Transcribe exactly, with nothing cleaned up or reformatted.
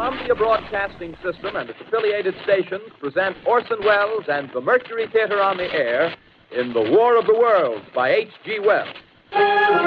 Columbia Broadcasting System and its affiliated stations present Orson Welles and the Mercury Theater on the Air in The War of the Worlds by H G. Wells.